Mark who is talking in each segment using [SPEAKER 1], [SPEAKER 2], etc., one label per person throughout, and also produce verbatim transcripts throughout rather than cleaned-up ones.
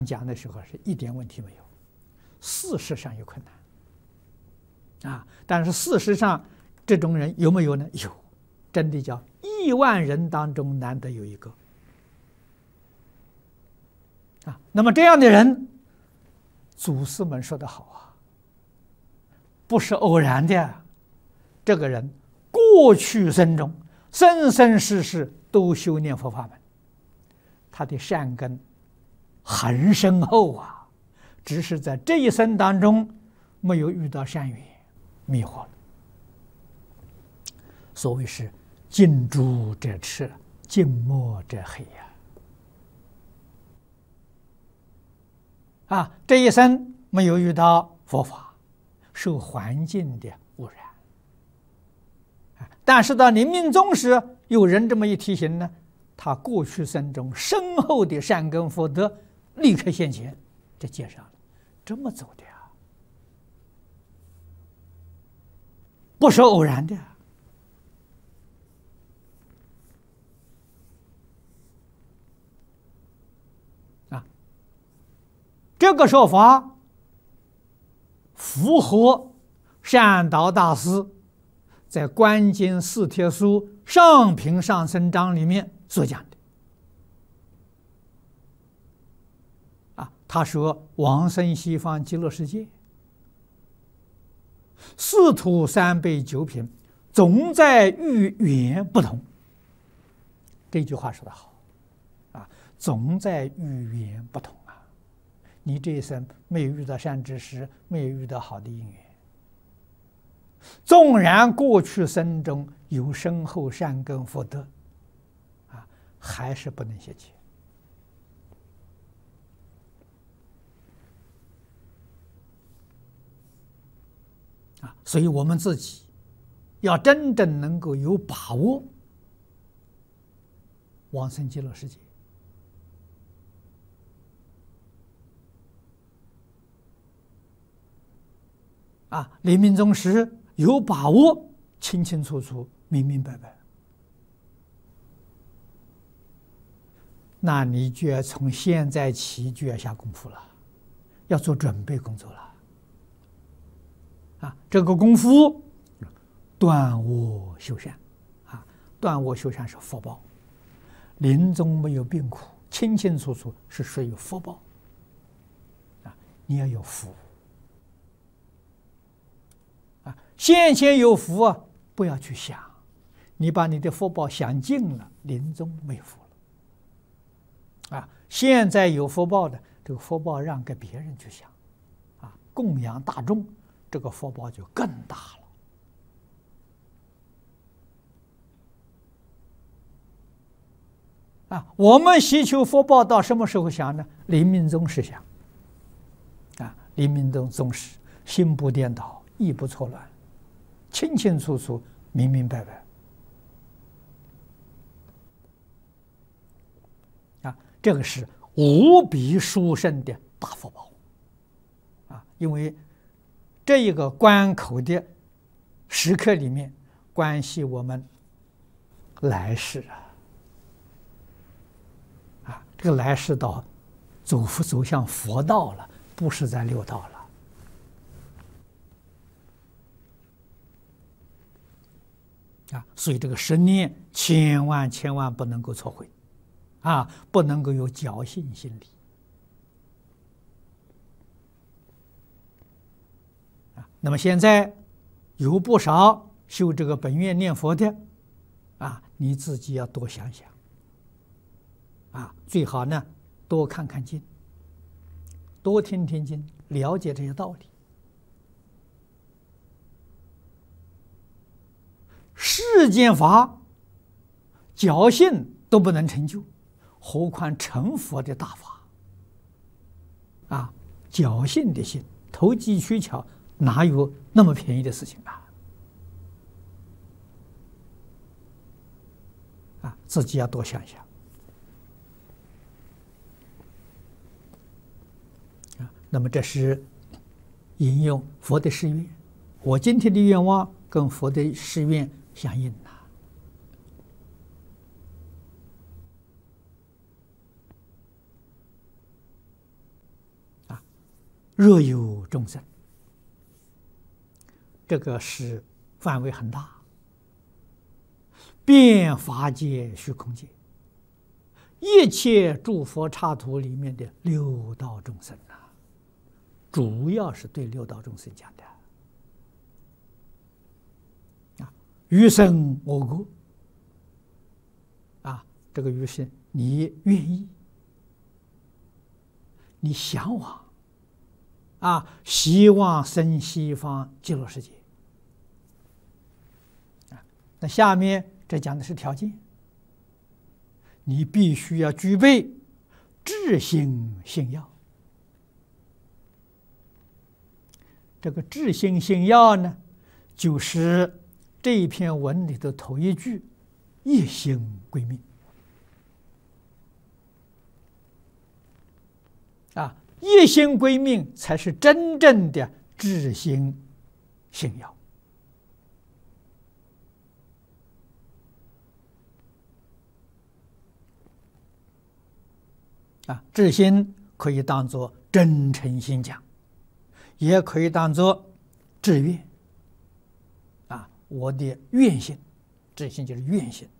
[SPEAKER 1] 讲的时候是一点问题没有，事实上有困难啊，但是事实上这种人有没有呢？有，真的叫亿万人当中难得有一个啊。那么这样的人，祖师们说得好啊，不是偶然的。这个人过去生中生生世世都修念佛法门，他的善根很深厚啊，只是在这一生当中没有遇到善缘，迷惑了。所谓是近朱者赤，近墨者黑呀！啊，这一生没有遇到佛法，受环境的污染。但是到临命终时，有人这么一提醒呢，他过去生中深厚的善根福德立刻现前，这介绍了，这么走的啊，不是偶然的啊。这个说法符合善导大师在《观经四帖书上品上生章》里面所讲的啊，他说往生西方极乐世界，四土三辈九品，总在遇缘不同。这句话说得好啊，总在遇缘不同啊。你这一生没有遇到善知识，没有遇到好的因缘，纵然过去生中有深厚善根福德啊，还是不能现前啊。所以我们自己要真正能够有把握往生极乐世界啊，临命终时有把握，清清楚楚、明明白白，那你就要从现在起就要下功夫了，要做准备工作了。啊，这个功夫断我修善啊，断我修善是福报，临终没有病苦，清清楚楚是属于福报啊，你要有福。啊，现前有福啊，不要去想，你把你的福报想尽了，临终没福了。啊，现在有福报的，这个福报让给别人去想，啊，供养大众，这个福报就更大了。啊，我们希求福报到什么时候想呢？临命终时想。啊，临命终终时，心不颠倒，意不错乱，清清楚楚、明明白白啊！这个是无比殊胜的大福报啊！因为这一个关口的时刻里面，关系我们来世啊啊！这个来世道走走向佛道了，不是在六道了。啊，所以这个十念千万千万不能够错会，啊，不能够有侥幸心理。啊，那么现在有不少修这个本愿念佛的，啊，你自己要多想想，啊，最好呢多看看经，多听听经，了解这些道理。世间法侥幸都不能成就，何况成佛的大法啊！侥幸的心，投机取巧，哪有那么便宜的事情啊？啊，自己要多想想啊。那么这是引用佛的誓愿，我今天的愿望跟佛的誓愿相应呐。 若有众生，这个是范围很大，遍法界、虚空界，一切诸佛刹土里面的六道众生啊，主要是对六道众生讲的啊。余生我国啊，这个余生你愿意，你向往啊，希望生西方极乐世界啊。那下面这讲的是条件，你必须要具备至心信要。这个至心信要呢，就是这一篇文里的头一句：一心归命啊，一心归命才是真正的至心信要啊。至心可以当作真诚心讲，也可以当作志愿啊，我的愿心，至心就是愿心。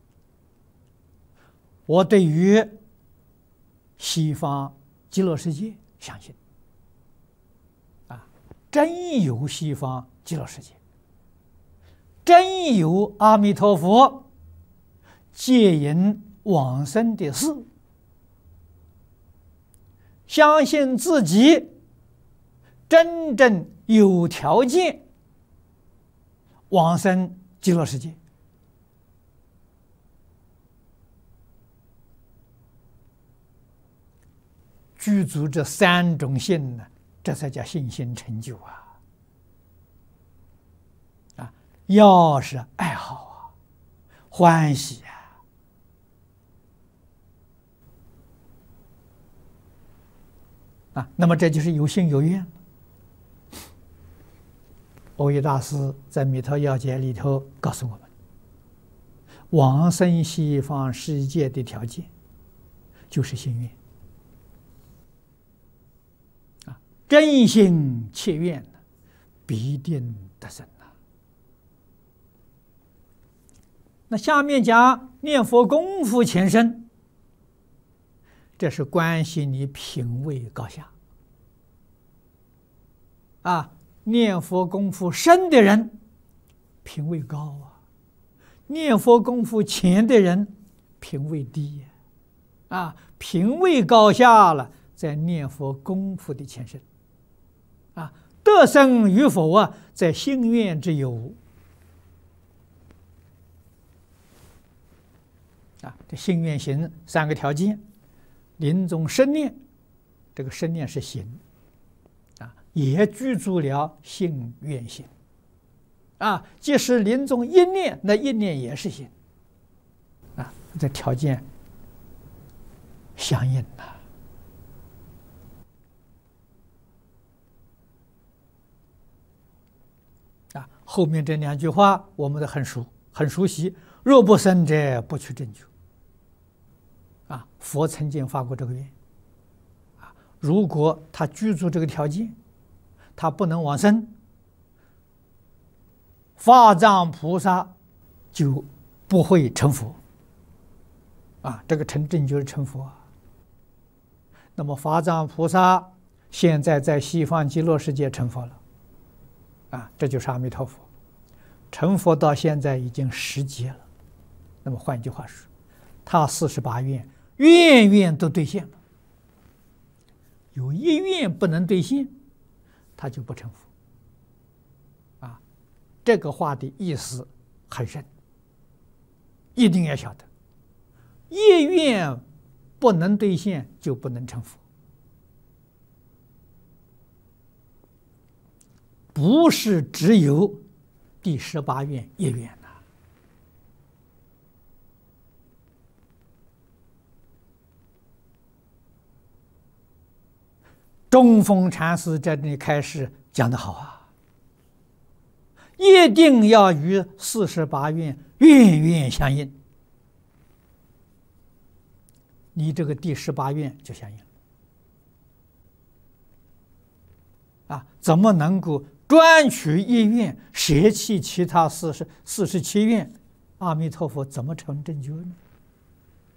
[SPEAKER 1] 我对于西方极乐世界相信啊，真有西方极乐世界，真有阿弥陀佛接引往生的事，相信自己真正有条件往生极乐世界。具足这三种信呢，这才叫信心成就啊！啊，要是爱好啊，欢喜啊，啊，那么这就是有信有愿。耦益大师在《弥陀要解》里头告诉我们，往生西方世界的条件就是心愿。真心切愿，必定得生啊！那下面讲念佛功夫前身，这是关系你品位高下啊。念佛功夫深的人品位高啊，念佛功夫浅的人品位低呀啊，品位高下了，在念佛功夫的前身。啊，得生与否啊，在心愿之有啊。这心愿行三个条件：临终生念，这个生念是行啊，也具足了信愿行啊。即使临终一念，那一念也是行啊。这条件相应呐。啊，后面这两句话我们都很熟很熟悉。若不生者，不取正觉。啊，佛曾经发过这个愿。啊，如果他具足这个条件，他不能往生，法藏菩萨就不会成佛。啊，这个成正觉是成佛啊。那么法藏菩萨现在在西方极乐世界成佛了。啊，这就是阿弥陀佛，成佛到现在已经十劫了。那么换句话说，他四十八愿，愿愿都兑现了。有一愿不能兑现，他就不成佛。啊，这个话的意思很深，一定要晓得，一愿不能兑现就不能成佛。不是只有第十八愿一愿呐、啊。中峰禅师在这里开始讲得好啊，一定要与四十八愿愿愿相应，你这个第十八愿就相应了。 啊，怎么能够专取一愿，舍弃其他四十四十七愿？阿弥陀佛怎么成正觉呢？